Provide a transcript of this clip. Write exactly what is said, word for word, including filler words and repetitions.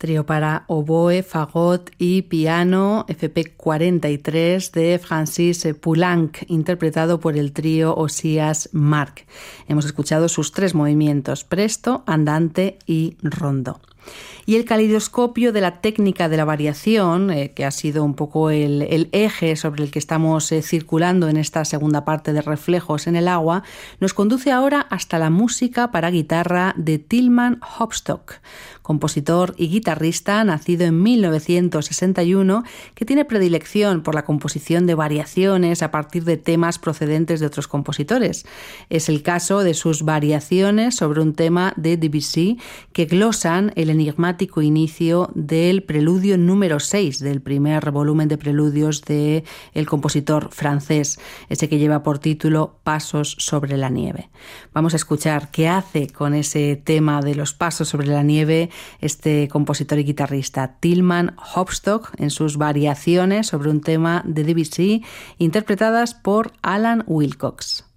Trío para oboe, fagot y piano F P cuarenta y tres de Francis Poulenc, interpretado por el trío Osias Marc. Hemos escuchado sus tres movimientos: presto, andante y rondo. Y el caleidoscopio de la técnica de la variación, eh, que ha sido un poco el, el eje sobre el que estamos eh, circulando en esta segunda parte de Reflejos en el agua, nos conduce ahora hasta la música para guitarra de Tilman Hopstock, compositor y guitarrista nacido en mil novecientos sesenta y uno, que tiene predilección por la composición de variaciones a partir de temas procedentes de otros compositores. Es el caso de sus variaciones sobre un tema de Debussy que glosan el enigmático inicio del preludio número seis del primer volumen de preludios del compositor francés, ese que lleva por título Pasos sobre la nieve. Vamos a escuchar qué hace con ese tema de los pasos sobre la nieve este compositor y guitarrista Tilman Hopstock en sus variaciones sobre un tema de Debussy interpretadas por Alan Wilcox.